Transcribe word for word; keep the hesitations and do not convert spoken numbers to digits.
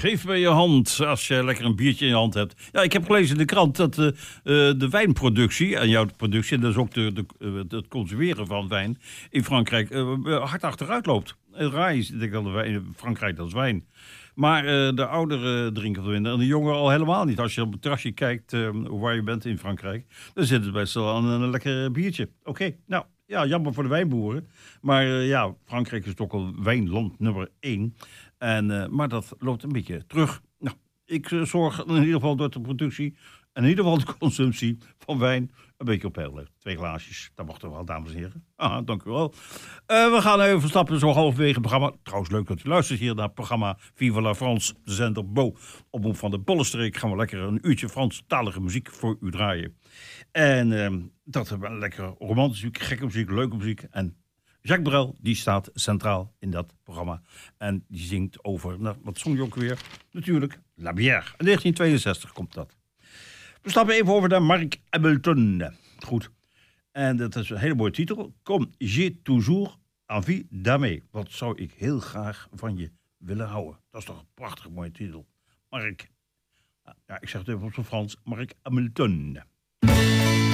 geef me je hand als je lekker een biertje in je hand hebt. Ja, ik heb gelezen in de krant dat uh, uh, de wijnproductie, en jouw productie, en dus ook de, de, uh, het consumeren van wijn in Frankrijk, uh, hard achteruit loopt. Het raar is, ik denk dat de wijn in Frankrijk, dat is wijn. Maar uh, de ouderen drinken wat minder en de jongeren al helemaal niet. Als je op het terrasje kijkt uh, waar je bent in Frankrijk, dan zit het best wel aan een lekker biertje. Oké, okay, nou, ja, jammer voor de wijnboeren. Maar uh, ja, Frankrijk is toch al wijnland nummer één. En, uh, maar dat loopt een beetje terug. Nou, ik uh, zorg in ieder geval door de productie en in ieder geval de consumptie van wijn een beetje op peil. Twee glaasjes, dat mag toch wel, dames en heren. Ah, dank u wel. Uh, we gaan even stappen zo halverwege het programma. Trouwens, leuk dat u luistert hier naar het programma Vive la France, de zender Bo. Omroep van de Bollenstreek gaan we lekker een uurtje Franstalige muziek voor u draaien. En uh, dat hebben we lekker romantische muziek, gekke muziek, leuke muziek. En Jacques Brel, die staat centraal in dat programma. En die zingt over, nou, wat zong je ook weer? Natuurlijk, La Bière. In negentien tweeënzestig komt dat. We stappen even over naar Marc Hamilton. Goed. En dat is een hele mooie titel. Comme j'ai toujours envie d'aimer. Wat zou ik heel graag van je willen houden. Dat is toch een prachtig mooie titel. Marc, ja, ik zeg het even op zijn Frans. Marc Hamilton.